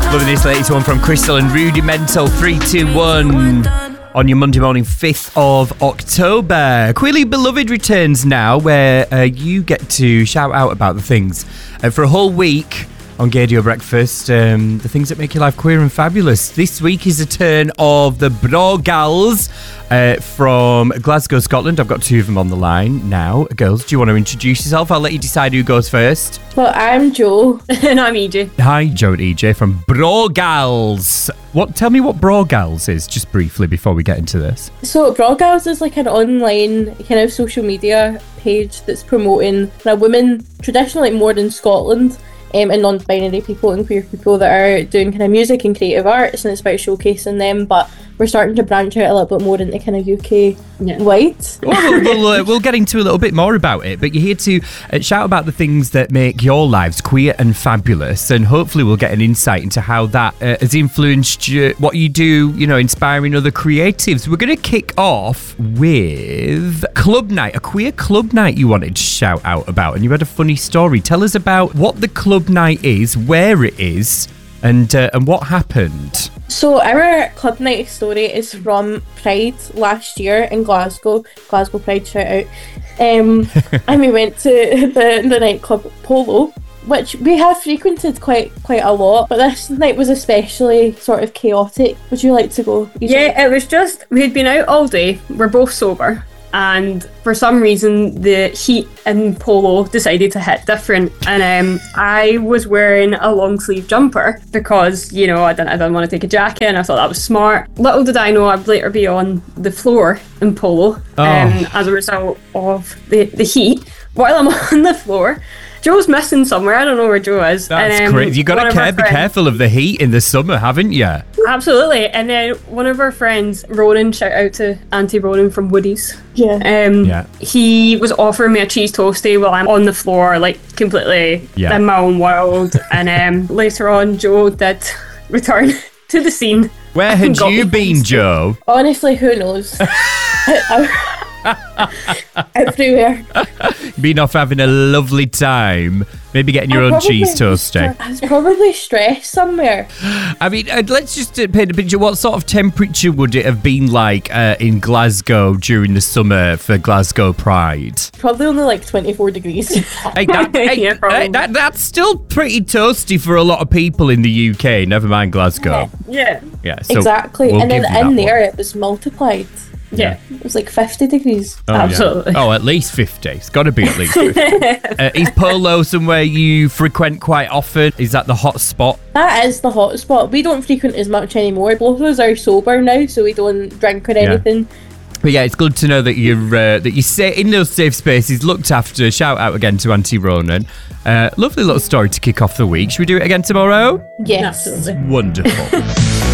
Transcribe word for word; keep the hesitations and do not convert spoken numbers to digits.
Loving this latest one from Crystal and Rudimental. Three, two, one. On your Monday morning, fifth of October. Queerly Beloved returns now, where uh, you get to shout out about the things uh, for a whole week on Gaydio Breakfast, um, the things that make your life queer and fabulous. This week is the turn of the Bro Gals uh, from Glasgow, Scotland. I've got two of them on the line now. Girls, do you want to introduce yourself? I'll let you decide who goes first. Well, I'm Jo. And I'm E J. Hi, Jo and E J from Bro Gals. What? Tell me what Bro Gals is, just briefly, before we get into this. So, Bro Gals is like an online kind of social media page that's promoting kind of women, traditionally more in Scotland, Um, and non-binary people and queer people that are doing kind of music and creative arts, and it's about showcasing them, but we're starting to branch out a little bit more into kind of U K yeah. wide. Well, we'll, we'll, uh, we'll get into a little bit more about it, but you're here to uh, shout about the things that make your lives queer and fabulous, and hopefully we'll get an insight into how that uh, has influenced you, what you do, you know, inspiring other creatives. We're going to kick off with club night, a queer club night you wanted to shout out about, and you had a funny story. Tell us about what the club night is, where it is, and uh, and what happened. So our club night story is from Pride last year in Glasgow. Glasgow Pride, shout out. Um, and we went to the, the nightclub Polo, which we have frequented quite quite a lot, but this night was especially sort of chaotic. Would you like to go? E J? Yeah, it was just, we had been out all day, we're both sober, and for some reason the heat in Polo decided to hit different, and um, I was wearing a long sleeve jumper because, you know, I didn't, I didn't want to take a jacket, and I thought that was smart. Little did I know I'd later be on the floor in Polo oh. um, as a result of the, the heat. While I'm on the floor, Joe's missing somewhere. I don't know where Joe is. That's and, um, crazy. You got to care, be careful of the heat in the summer, haven't you? Absolutely. And then one of our friends, Ronan, shout out to Auntie Ronan from Woody's. Yeah. Um, yeah. He was offering me a cheese toastie while I'm on the floor, like completely yeah. in my own world. And um, later on, Joe did return to the scene. Where had you been, Joe? Honestly, who knows? Everywhere. Been off having a lovely time. Maybe getting your I own cheese toastie. I was probably stressed somewhere. I mean, uh, let's just uh, paint a picture. What sort of temperature would it have been like uh, in Glasgow during the summer for Glasgow Pride? Probably only like twenty-four degrees. Hey, that, hey, Yeah, hey, that, that's still pretty toasty for a lot of people in the U K, never mind Glasgow. Yeah. Yeah, so exactly. we'll and then give you in that there one. it was multiplied. Yeah. It was like fifty degrees. Oh, Absolutely. Yeah. Oh, at least fifty. It's got to be at least fifty. uh, is Polo somewhere you frequent quite often? Is that the hot spot? That is the hot spot. We don't frequent as much anymore. Both of us are sober now, so we don't drink or anything. Yeah. But yeah, it's good to know that you're uh, that you say in those safe spaces, looked after. Shout out again to Auntie Ronan. Uh, lovely little story to kick off the week. Should we do it again tomorrow? Yes. Absolutely. Wonderful.